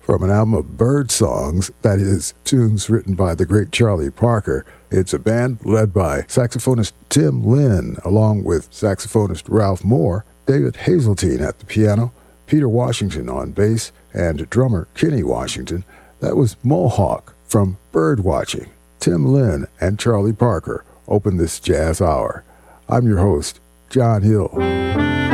from an album of bird songs, that is, tunes written by the great Charlie Parker. It's a band led by saxophonist Tim Lynn, along with saxophonist Ralph Moore, David Hazeltine at the piano, Peter Washington on bass, and drummer Kenny Washington. That was Mohawk from Birdwatching. Tim Lynn and Charlie Parker open this jazz hour. I'm your host, John Hill.